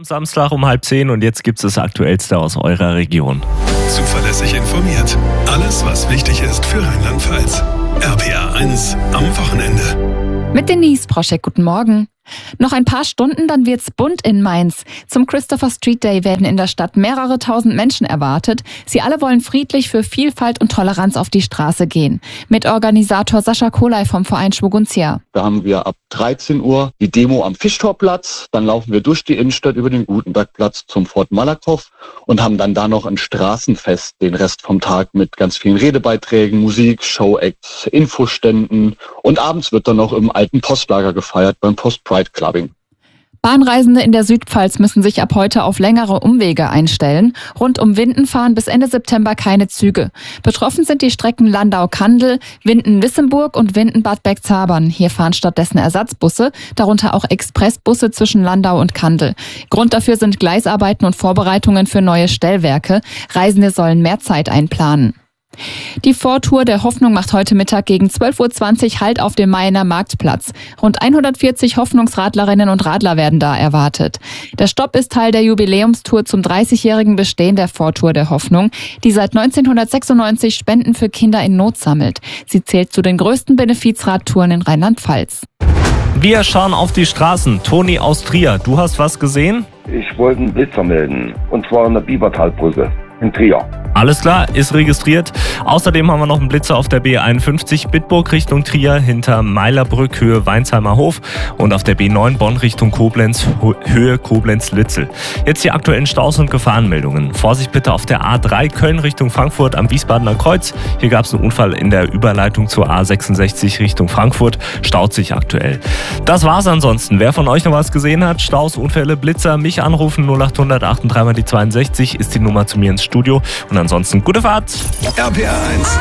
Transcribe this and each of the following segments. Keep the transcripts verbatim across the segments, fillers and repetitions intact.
Samstag um halb zehn und jetzt gibt es das Aktuellste aus eurer Region. Zuverlässig informiert. Alles, was wichtig ist für Rheinland-Pfalz. R P R eins am Wochenende. Mit Denise Proschek, guten Morgen. Noch ein paar Stunden, dann wird's bunt in Mainz. Zum Christopher Street Day werden in der Stadt mehrere tausend Menschen erwartet. Sie alle wollen friedlich für Vielfalt und Toleranz auf die Straße gehen. Mit Organisator Sascha Kolay vom Verein Schmugunzia. Da haben wir ab dreizehn Uhr die Demo am Fischtorplatz. Dann laufen wir durch die Innenstadt über den Gutenbergplatz zum Fort Malakoff und haben dann da noch ein Straßenfest den Rest vom Tag mit ganz vielen Redebeiträgen, Musik, Showacts, Infoständen. Und abends wird dann noch im alten Postlager gefeiert beim Post-Pride Clubbing. Bahnreisende in der Südpfalz müssen sich ab heute auf längere Umwege einstellen. Rund um Winden fahren bis Ende September keine Züge. Betroffen sind die Strecken Landau-Kandel, Winden-Wissemburg und Winden-Bad Bergzabern. Hier fahren stattdessen Ersatzbusse, darunter auch Expressbusse zwischen Landau und Kandel. Grund dafür sind Gleisarbeiten und Vorbereitungen für neue Stellwerke. Reisende sollen mehr Zeit einplanen. Die Vortour der Hoffnung macht heute Mittag gegen zwölf Uhr zwanzig Halt auf dem Mayener Marktplatz. Rund hundertvierzig Hoffnungsradlerinnen und Radler werden da erwartet. Der Stopp ist Teil der Jubiläumstour zum dreißigjährigen Bestehen der Vortour der Hoffnung, die seit neunzehnhundertsechsundneunzig Spenden für Kinder in Not sammelt. Sie zählt zu den größten Benefizradtouren in Rheinland-Pfalz. Wir schauen auf die Straßen. Toni aus Trier, du hast was gesehen? Ich wollte einen Blitzer melden, und zwar an der Biebertalbrücke in Trier. Alles klar, ist registriert. Außerdem haben wir noch einen Blitzer auf der B einundfünfzig Bitburg Richtung Trier hinter Meilerbrück Höhe Weinsheimer Hof und auf der B neun Bonn Richtung Koblenz Höhe Koblenz-Lützel. Jetzt die aktuellen Staus und Gefahrenmeldungen. Vorsicht bitte auf der A drei Köln Richtung Frankfurt am Wiesbadener Kreuz. Hier gab es einen Unfall in der Überleitung zur A sechsundsechzig Richtung Frankfurt. Staut sich aktuell. Das war's ansonsten. Wer von euch noch was gesehen hat, Staus, Unfälle, Blitzer, mich anrufen. null acht hundert achtunddreißig mal die zweiundsechzig ist die Nummer zu mir ins Studio. Und ansonsten gute Fahrt. R P R eins.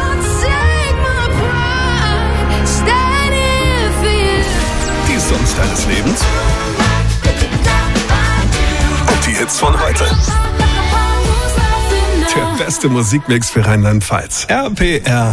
Die Songs deines Lebens. Und die Hits von heute. Der beste Musikmix für Rheinland-Pfalz. R P R